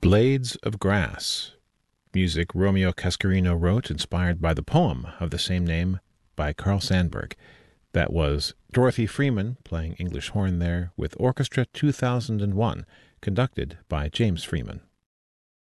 Blades of Grass. Music Romeo Cascarino wrote, inspired by the poem of the same name by Carl Sandburg. That was Dorothy Freeman playing English horn there with Orchestra 2001, conducted by James Freeman.